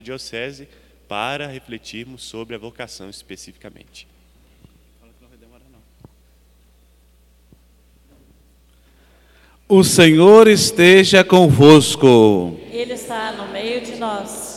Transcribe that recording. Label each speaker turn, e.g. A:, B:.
A: diocese para refletirmos sobre a vocação especificamente.
B: O Senhor esteja convosco.
C: Ele está no meio de nós.